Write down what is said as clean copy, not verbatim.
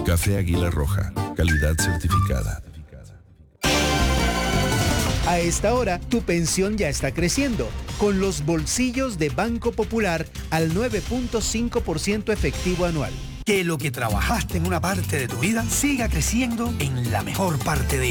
Café Águila Roja, calidad certificada. A esta hora, tu pensión ya está creciendo, con los bolsillos de Banco Popular al 9.5% efectivo anual. Que lo que trabajaste en una parte de tu vida siga creciendo en la mejor parte de